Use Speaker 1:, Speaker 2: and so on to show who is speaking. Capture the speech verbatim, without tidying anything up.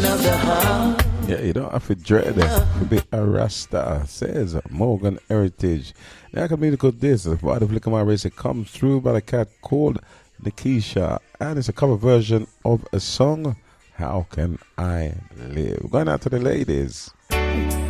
Speaker 1: Yeah, you don't have to dread it. To be a Rasta, says Morgan Heritage. The musical this, the part of Flicker My Race, it comes through by a cat called Nikisha, and it's a cover version of a song, How Can I Live? Going out to the ladies.